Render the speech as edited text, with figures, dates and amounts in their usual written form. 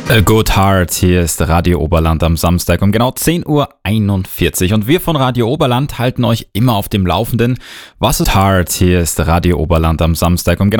A Good Heart, hier ist Radio Oberland am Samstag um genau 10:41 Uhr. Und wir von Radio Oberland halten euch immer auf dem Laufenden. Was ist Heart? Hier ist Radio Oberland am Samstag um genau